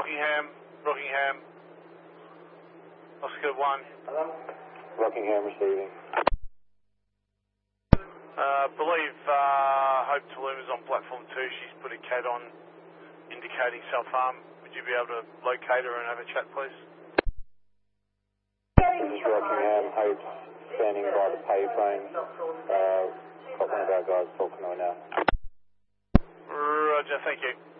Rockingham, Oscar 1. Rockingham receiving. Believe Hope Tulum is on platform 2. She's put a CAD on indicating self-harm. Would you be able to locate her and have a chat, please? This is Rockingham. Hope standing by the payphone. Got one of our guys talking to her now. Roger, thank you.